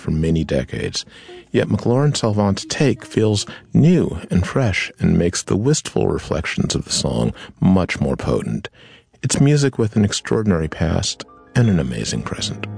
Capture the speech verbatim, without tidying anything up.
for many decades. Yet McLaurin-Salvant's take feels new and fresh and makes the wistful reflections of the song much more potent. It's music with an extraordinary past and an amazing present.